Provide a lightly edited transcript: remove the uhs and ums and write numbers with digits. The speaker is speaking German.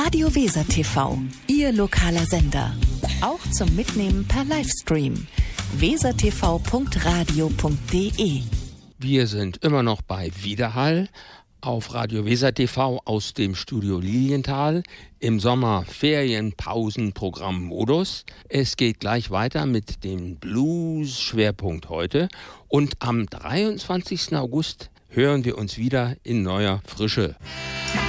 Radio Weser TV, Ihr lokaler Sender. Auch zum Mitnehmen per Livestream. wesertv.radio.de. Wir sind immer noch bei Widerhall auf Radio Weser TV aus dem Studio Lilienthal im Sommerferienpausenprogramm-Modus. Es geht gleich weiter mit dem Blues-Schwerpunkt heute und am 23. August hören wir uns wieder in neuer Frische.